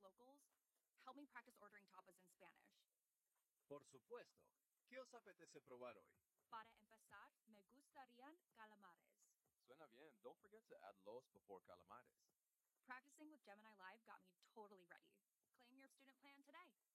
locals, help me practice ordering tapas in Spanish. Por supuesto. ¿Qué os apetece probar hoy? Para empezar, me gustarían calamares. Suena bien. Don't forget to add los before calamares. Practicing with Gemini Live got me totally ready. Claim your student plan today.